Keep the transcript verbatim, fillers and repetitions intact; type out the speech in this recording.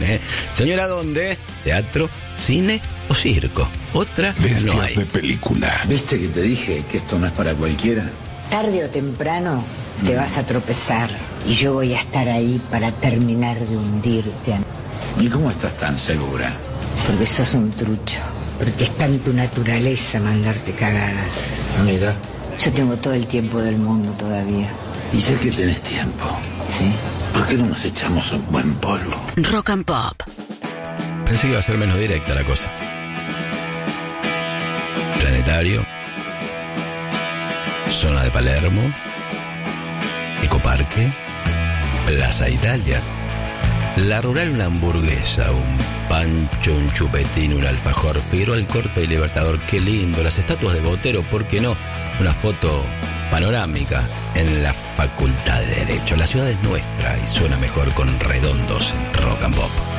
¿eh? Señora, ¿dónde? ¿Teatro, cine o circo? Otra Bestias no hay. de película. ¿Viste que te dije que esto no es para cualquiera? Tarde o temprano te vas a tropezar y yo voy a estar ahí para terminar de hundirte. ¿Y cómo estás tan segura? Porque sos un trucho, porque está en tu naturaleza mandarte cagadas. Mira. Yo tengo todo el tiempo del mundo todavía. Y sé que tenés tiempo. ¿Sí? ¿Por qué no nos echamos un buen polvo? Rock and Pop. Pensé que iba a ser menos directa la cosa. Planetario, Zona de Palermo, Ecoparque, Plaza Italia, La Rural, una hamburguesa, un pancho, un chupetín, un alfajor, Figueroa al Corte y Libertador, qué lindo, las estatuas de Botero, ¿por qué no? Una foto panorámica en la Facultad de Derecho. La ciudad es nuestra y suena mejor con Redondos en Rock and Pop.